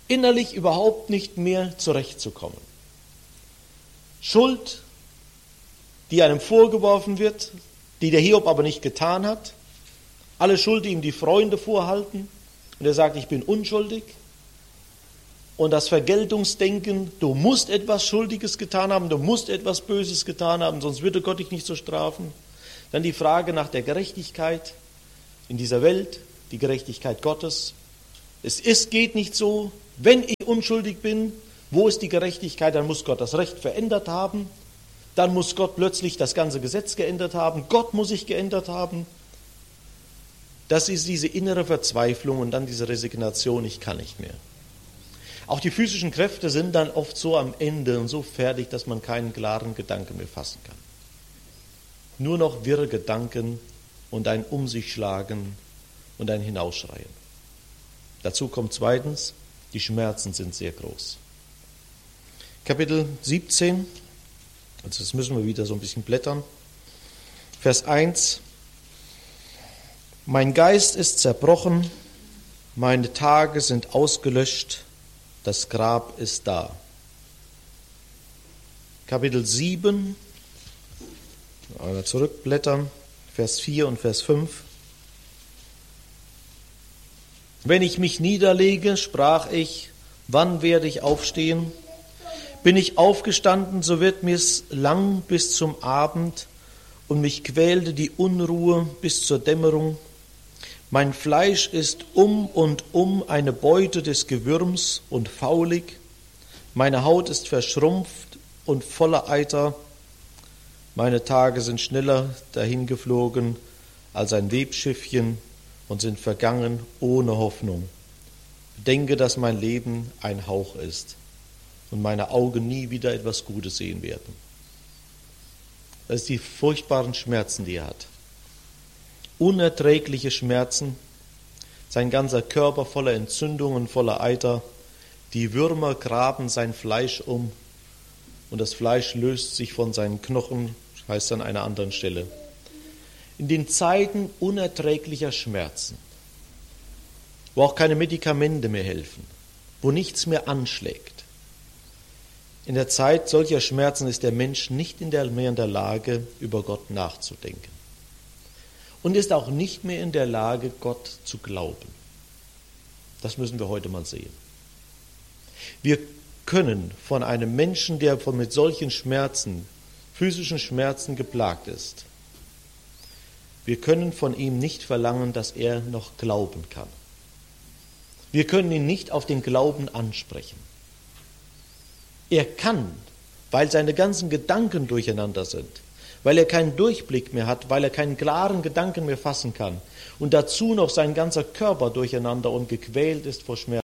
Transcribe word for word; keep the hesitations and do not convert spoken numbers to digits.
innerlich überhaupt nicht mehr zurechtzukommen. Schuld, die einem vorgeworfen wird, die der Hiob aber nicht getan hat. Alle Schuld, die ihm die Freunde vorhalten. Und er sagt, ich bin unschuldig. Und das Vergeltungsdenken, du musst etwas Schuldiges getan haben, du musst etwas Böses getan haben, sonst würde Gott dich nicht so strafen. Dann die Frage nach der Gerechtigkeit in dieser Welt, die Gerechtigkeit Gottes. Es ist, geht nicht so, wenn ich unschuldig bin, wo ist die Gerechtigkeit? Dann muss Gott das Recht verändert haben. Dann muss Gott plötzlich das ganze Gesetz geändert haben. Gott muss sich geändert haben. Das ist diese innere Verzweiflung und dann diese Resignation, ich kann nicht mehr. Auch die physischen Kräfte sind dann oft so am Ende und so fertig, dass man keinen klaren Gedanken mehr fassen kann. Nur noch wirre Gedanken und ein Um sich schlagen und ein Hinausschreien. Dazu kommt zweitens, die Schmerzen sind sehr groß. Kapitel siebzehn, also das müssen wir wieder so ein bisschen blättern. Vers eins. Mein Geist ist zerbrochen, meine Tage sind ausgelöscht, das Grab ist da. Kapitel sieben, einmal zurückblättern, Vers vier und Vers fünf. Wenn ich mich niederlege, sprach ich, wann werde ich aufstehen? Bin ich aufgestanden, so wird mir's lang bis zum Abend und mich quälte die Unruhe bis zur Dämmerung. Mein Fleisch ist um und um eine Beute des Gewürms und faulig. Meine Haut ist verschrumpft und voller Eiter. Meine Tage sind schneller dahingeflogen als ein Webschiffchen und sind vergangen ohne Hoffnung. Denke, dass mein Leben ein Hauch ist und meine Augen nie wieder etwas Gutes sehen werden. Das sind die furchtbaren Schmerzen, die er hat. Unerträgliche Schmerzen, sein ganzer Körper voller Entzündungen, voller Eiter. Die Würmer graben sein Fleisch um und das Fleisch löst sich von seinen Knochen, heißt an einer anderen Stelle. In den Zeiten unerträglicher Schmerzen, wo auch keine Medikamente mehr helfen, wo nichts mehr anschlägt. In der Zeit solcher Schmerzen ist der Mensch nicht in der, mehr in der Lage, über Gott nachzudenken. Und ist auch nicht mehr in der Lage, Gott zu glauben. Das müssen wir heute mal sehen. Wir können von einem Menschen, der von mit solchen Schmerzen, physischen Schmerzen geplagt ist, wir können von ihm nicht verlangen, dass er noch glauben kann. Wir können ihn nicht auf den Glauben ansprechen. Er kann, weil seine ganzen Gedanken durcheinander sind, weil er keinen Durchblick mehr hat, weil er keinen klaren Gedanken mehr fassen kann und dazu noch sein ganzer Körper durcheinander und gequält ist vor Schmerzen.